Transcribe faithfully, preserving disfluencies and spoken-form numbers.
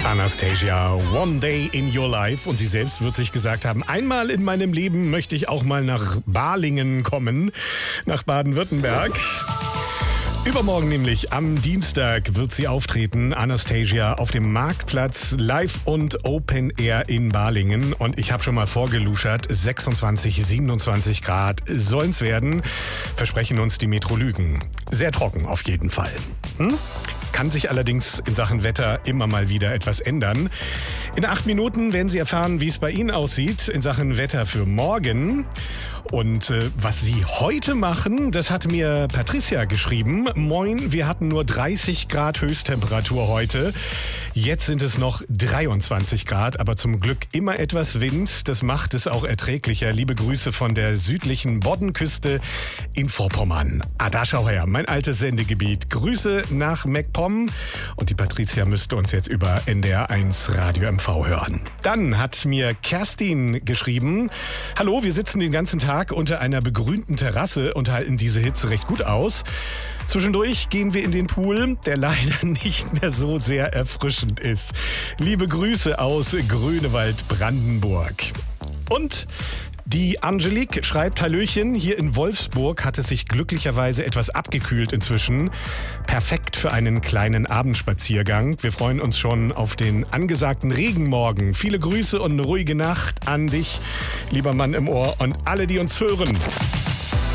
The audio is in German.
Anastasia, One Day in Your Life. Und sie selbst wird sich gesagt haben, einmal in meinem Leben möchte ich auch mal nach Balingen kommen, nach Baden-Württemberg. Übermorgen nämlich, am Dienstag, wird sie auftreten, Anastasia, auf dem Marktplatz, live und Open Air in Balingen. Und ich habe schon mal vorgeluschert, sechsundzwanzig, siebenundzwanzig Grad sollen es werden, versprechen uns die Metrolügen. Sehr trocken auf jeden Fall. Hm? Kann sich allerdings in Sachen Wetter immer mal wieder etwas ändern. In acht Minuten werden Sie erfahren, wie es bei Ihnen aussieht in Sachen Wetter für morgen. Und äh, was Sie heute machen, das hat mir Patricia geschrieben. Moin, wir hatten nur dreißig Grad Höchsttemperatur heute. Jetzt sind es noch dreiundzwanzig Grad, aber zum Glück immer etwas Wind. Das macht es auch erträglicher. Liebe Grüße von der südlichen Boddenküste in Vorpommern. Ah, da schau her, mein altes Sendegebiet. Grüße nach MacPom. Und die Patricia müsste uns jetzt über N D R eins Radio M V hören. Dann hat mir Kerstin geschrieben. Hallo, wir sitzen den ganzen Tag unter einer begrünten Terrasse und halten diese Hitze recht gut aus. Zwischendurch gehen wir in den Pool, der leider nicht mehr so sehr erfrischend ist. Liebe Grüße aus Grünewald, Brandenburg. Und die Angelique schreibt, Hallöchen, hier in Wolfsburg hat es sich glücklicherweise etwas abgekühlt inzwischen. Perfekt für einen kleinen Abendspaziergang. Wir freuen uns schon auf den angesagten Regenmorgen. Viele Grüße und eine ruhige Nacht an dich, lieber Mann im Ohr, und alle, die uns hören.